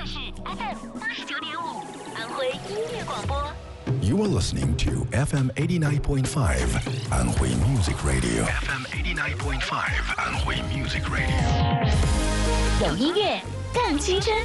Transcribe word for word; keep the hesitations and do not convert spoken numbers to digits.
的是 F M 八十九点五，安徽音乐广播。 You are listening to F M eighty-nine point five 安徽 Music Radio. F M eighty-nine point five 安徽 Music Radio. 有音乐更青春，